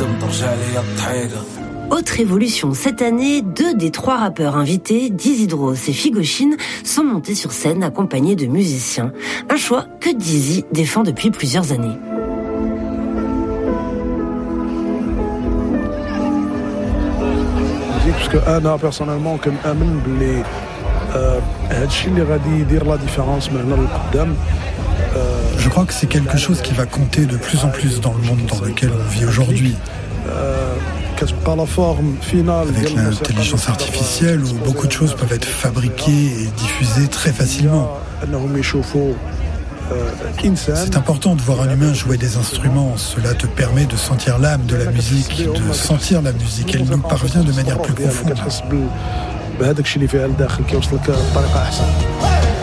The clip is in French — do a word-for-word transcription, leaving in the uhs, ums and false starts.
Autre évolution cette année, deux des trois rappeurs invités, Dizzy Dros et Figochine, sont montés sur scène accompagnés de musiciens. Un choix que Dizzy défend depuis plusieurs années. Parce que أنا personnellement كنآمن بلي هذا الشيء اللي غادي يدير لا ديفيرونس من هنا للقدام. Je crois que c'est quelque chose qui va compter de plus en plus dans le monde dans lequel on vit aujourd'hui. Avec l'intelligence artificielle, où beaucoup de choses peuvent être fabriquées et diffusées très facilement. C'est important de voir un humain jouer des instruments. Cela te permet de sentir l'âme de la musique, de sentir la musique. Elle nous parvient de manière plus profonde.